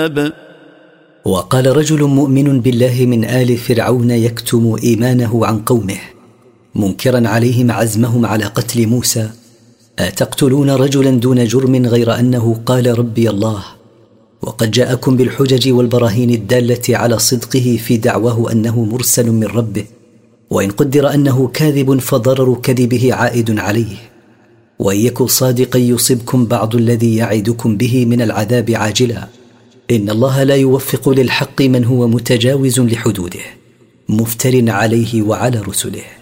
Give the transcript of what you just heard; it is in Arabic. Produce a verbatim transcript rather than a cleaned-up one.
الكتاب. وقال رجل مؤمن بالله من آل فرعون يكتم إيمانه عن قومه منكرا عليهم عزمهم على قتل موسى: أتقتلون رجلا دون جرم غير أنه قال ربي الله وقد جاءكم بالحجج والبراهين الدالة على صدقه في دعواه أنه مرسل من ربه، وإن قدر أنه كاذب فضرر كذبه عائد عليه، وإن يكن صادقا يصبكم بعض الذي يعدكم به من العذاب عاجلا. إن الله لا يوفق للحق من هو متجاوز لحدوده مفتر عليه وعلى رسله.